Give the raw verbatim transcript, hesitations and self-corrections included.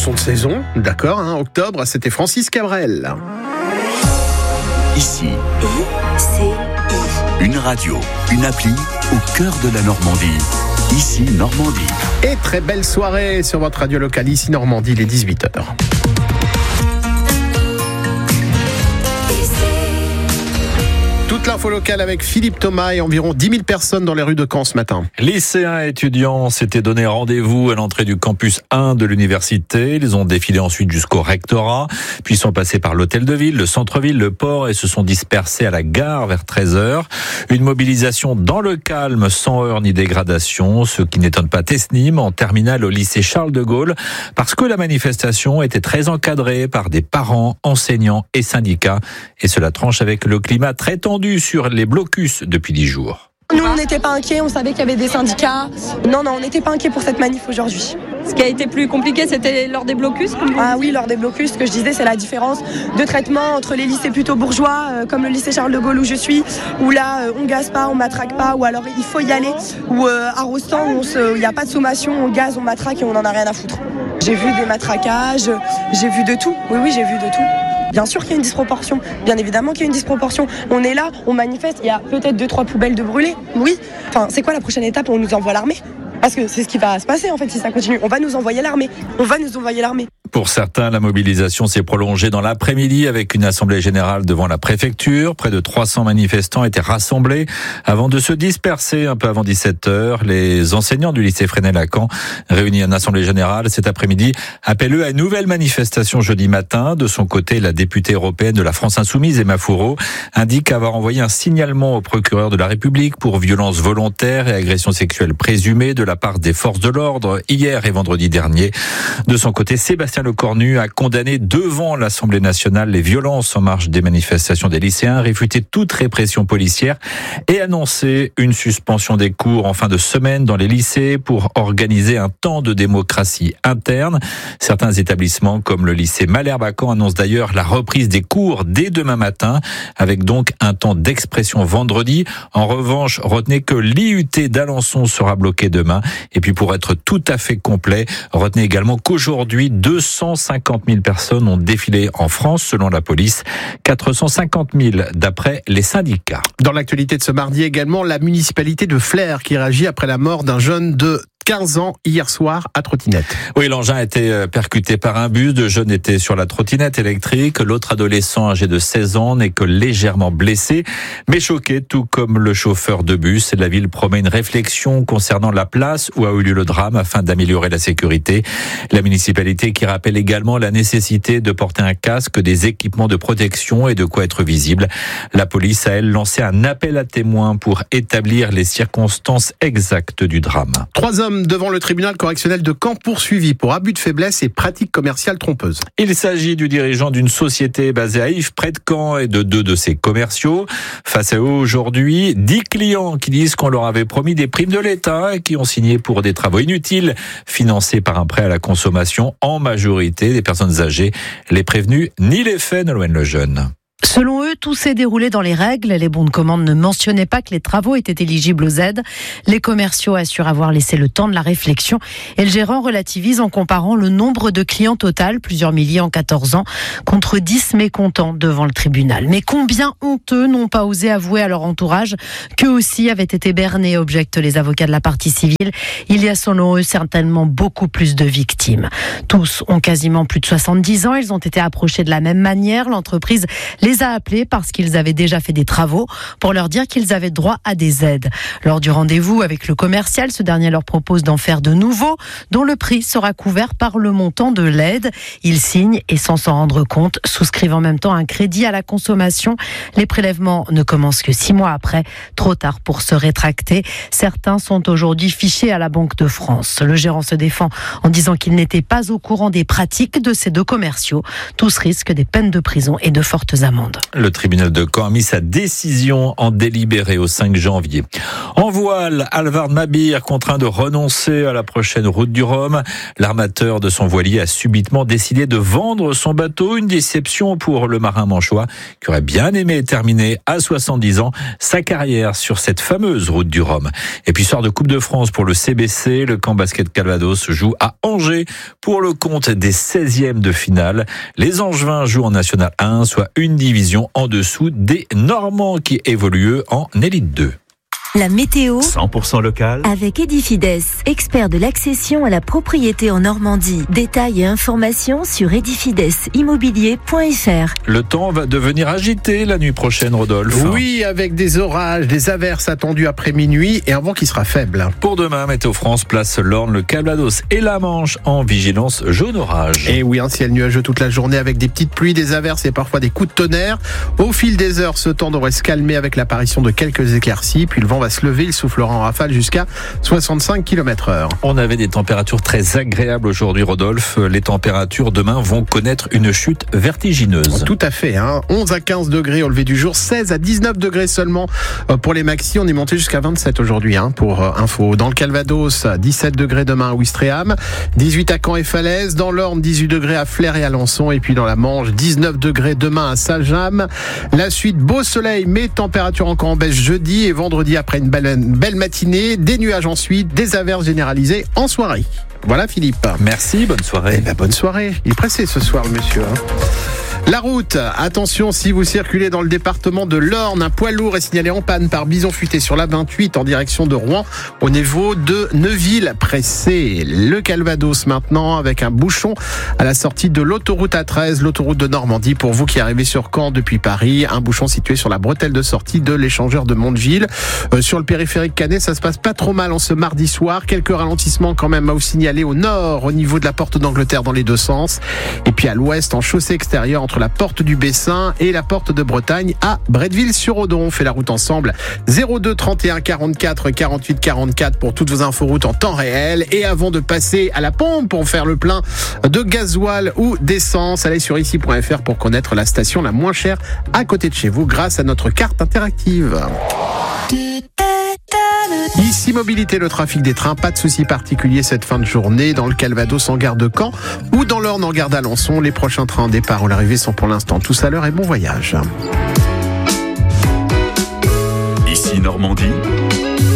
chanson de saison, d'accord, hein, octobre, c'était Francis Cabrel. Ici, I C I. une radio, une appli au cœur de la Normandie. Ici, Normandie. Et très belle soirée sur votre radio locale, ici Normandie, il est dix-huit heures. Toute l'info locale avec Philippe Thomas et environ dix mille personnes dans les rues de Caen ce matin. Lycéens et étudiants s'étaient donné rendez-vous à l'entrée du campus un de l'université. Ils ont défilé ensuite jusqu'au rectorat, puis sont passés par l'hôtel de ville, le centre-ville, le port et se sont dispersés à la gare vers treize heures. Une mobilisation dans le calme, sans heurts ni dégradation, ce qui n'étonne pas Tesnim, en terminale au lycée Charles de Gaulle, parce que la manifestation était très encadrée par des parents, enseignants et syndicats. Et cela tranche avec le climat très tendu sur les blocus depuis dix jours. Nous, on n'était pas inquiets, on savait qu'il y avait des syndicats. Non, non, on n'était pas inquiets pour cette manif aujourd'hui. Ce qui a été plus compliqué, c'était lors des blocus, comme vous Ah oui, lors des blocus, ce que je disais, c'est la différence de traitement entre les lycées plutôt bourgeois, euh, comme le lycée Charles de Gaulle où je suis, où là, euh, on gaze pas, on matraque pas, ou alors il faut y aller, ou euh, à Rostand, où il n'y a pas de sommation, on gaze, on matraque et on n'en a rien à foutre. J'ai vu des matraquages, j'ai vu de tout. Oui, oui, j'ai vu de tout. Bien sûr qu'il y a une disproportion, bien évidemment qu'il y a une disproportion. On est là, on manifeste, il y a peut-être deux, trois poubelles de brûlées, oui. Enfin, c'est quoi la prochaine étape? On nous envoie l'armée? Parce que c'est ce qui va se passer en fait si ça continue. On va nous envoyer l'armée, on va nous envoyer l'armée. Pour certains, la mobilisation s'est prolongée dans l'après-midi avec une assemblée générale devant la préfecture. Près de trois cents manifestants étaient rassemblés avant de se disperser un peu avant dix-sept heures. Les enseignants du lycée Fresnel-à-Caen, réunis en assemblée générale cet après-midi, appellent eux à une nouvelle manifestation jeudi matin. De son côté, la députée européenne de la France Insoumise, Emma Fourreau, indique avoir envoyé un signalement au procureur de la République pour violences volontaires et agressions sexuelles présumées de la part des forces de l'ordre hier et vendredi dernier. De son côté, Sébastien Lecornu a condamné devant l'Assemblée nationale les violences en marge des manifestations des lycéens, réfuté toute répression policière et annoncé une suspension des cours en fin de semaine dans les lycées pour organiser un temps de démocratie interne. Certains établissements comme le lycée Malherbe à Caen annoncent d'ailleurs la reprise des cours dès demain matin, avec donc un temps d'expression vendredi. En revanche, retenez que l'I U T d'Alençon sera bloqué demain. Et puis pour être tout à fait complet, retenez également qu'aujourd'hui, deux cent cinquante mille personnes ont défilé en France selon la police, quatre cent cinquante mille d'après les syndicats. Dans l'actualité de ce mardi également, la municipalité de Flers qui réagit après la mort d'un jeune de quinze ans hier soir à trottinette. Oui, l'engin a été percuté par un bus. Deux jeunes étaient sur la trottinette électrique. L'autre adolescent âgé de seize ans n'est que légèrement blessé, mais choqué, tout comme le chauffeur de bus. La ville promet une réflexion concernant la place où a eu lieu le drame afin d'améliorer la sécurité. La municipalité qui rappelle également la nécessité de porter un casque, des équipements de protection et de quoi être visible. La police a, elle, lancé un appel à témoins pour établir les circonstances exactes du drame. Trois hommes devant le tribunal correctionnel de Caen poursuivis pour abus de faiblesse et pratiques commerciales trompeuses. Il s'agit du dirigeant d'une société basée à Yves, près de Caen, et de deux de ses commerciaux. Face à eux aujourd'hui, dix clients qui disent qu'on leur avait promis des primes de l'État et qui ont signé pour des travaux inutiles, financés par un prêt à la consommation, en majorité des personnes âgées. Les prévenus ni les faits, Nolwenn Lejeune. Selon eux, tout s'est déroulé dans les règles. Les bons de commande ne mentionnaient pas que les travaux étaient éligibles aux aides. Les commerciaux assurent avoir laissé le temps de la réflexion. Et le gérant relativise en comparant le nombre de clients total, plusieurs milliers en quatorze ans, contre dix mécontents devant le tribunal. Mais combien honteux n'ont pas osé avouer à leur entourage qu'eux aussi avaient été bernés, objectent les avocats de la partie civile. Il y a selon eux certainement beaucoup plus de victimes. Tous ont quasiment plus de soixante-dix ans. Ils ont été approchés de la même manière. L'entreprise les a appelés parce qu'ils avaient déjà fait des travaux pour leur dire qu'ils avaient droit à des aides. Lors du rendez-vous avec le commercial, ce dernier leur propose d'en faire de nouveaux, dont le prix sera couvert par le montant de l'aide. Ils signent et sans s'en rendre compte, souscrivent en même temps un crédit à la consommation. Les prélèvements ne commencent que six mois après, trop tard pour se rétracter. Certains sont aujourd'hui fichés à la Banque de France. Le gérant se défend en disant qu'il n'était pas au courant des pratiques de ces deux commerciaux. Tous risquent des peines de prison et de fortes amendes. allemande. Le tribunal de Caen a mis sa décision en délibéré au cinq janvier. En voile, Alvaro Mabir contraint de renoncer à la prochaine route du Rhum. L'armateur de son voilier a subitement décidé de vendre son bateau. Une déception pour le marin manchois qui aurait bien aimé terminer à soixante-dix ans sa carrière sur cette fameuse route du Rhum. Et puis soir de Coupe de France pour le C B C, le camp basket Calvados joue à Angers pour le compte des seizièmes de finale. Les Angevins jouent en National un, soit une division en dessous des Normands qui évoluent en Élite deux. La météo cent pour cent local avec Edifides, expert de l'accession à la propriété en Normandie. Détails et informations sur edifides immobilier point f r. Le temps va devenir agité la nuit prochaine, Rodolphe. Oui, avec des orages, des averses attendues après minuit et un vent qui sera faible. Pour demain, Météo France place l'Orne, le Calvados et la Manche en vigilance jaune orage. Et oui, un ciel nuageux toute la journée avec des petites pluies, des averses et parfois des coups de tonnerre. Au fil des heures, ce temps devrait se calmer avec l'apparition de quelques éclaircies, puis le vent va se lever, il soufflera en rafale jusqu'à soixante-cinq kilomètres heure. On avait des températures très agréables aujourd'hui, Rodolphe. Les températures demain vont connaître une chute vertigineuse. Tout à fait, hein. onze à quinze degrés au lever du jour, seize à dix-neuf degrés seulement pour les maxis. On est monté jusqu'à vingt-sept aujourd'hui, hein, pour info. Dans le Calvados, dix-sept degrés demain à Ouistreham, dix-huit à Caen et Falaise, dans l'Orne, dix-huit degrés à Flers et Alençon, et puis dans la Manche, dix-neuf degrés demain à Saint-James. La suite, beau soleil, mais température encore en baisse jeudi et vendredi après une belle Une belle matinée, des nuages ensuite, des averses généralisées en soirée. Voilà Philippe. Merci, bonne soirée. Eh ben, bonne soirée. Il est pressé ce soir le monsieur. Hein. La route, attention si vous circulez dans le département de l'Orne, un poids lourd est signalé en panne par Bison Futé sur la vingt-huit en direction de Rouen au niveau de Neuville pressé. Le Calvados maintenant avec un bouchon à la sortie de l'autoroute A treize, l'autoroute de Normandie pour vous qui arrivez sur Caen depuis Paris, un bouchon situé sur la bretelle de sortie de l'échangeur de Mondeville. Euh, sur le périphérique Canet, ça se passe pas trop mal en ce mardi soir, quelques ralentissements quand même à vous signaler au nord au niveau de la porte d'Angleterre dans les deux sens et puis à l'ouest en chaussée extérieure entre la porte du Bessin et la porte de Bretagne à Bretteville-sur-Odon. On fait la route ensemble. zéro deux trente et un quarante-quatre quarante-huit quarante-quatre pour toutes vos inforoutes en temps réel. Et avant de passer à la pompe pour faire le plein de gasoil ou d'essence, allez sur ici point f r pour connaître la station la moins chère à côté de chez vous grâce à notre carte interactive. Ici Mobilité, le trafic des trains, pas de soucis particuliers cette fin de journée dans le Calvados en gare de Caen ou dans l'Orne en gare d'Alençon. Les prochains trains en départ ou l'arrivée sont pour l'instant tous à l'heure et bon voyage. Ici Normandie.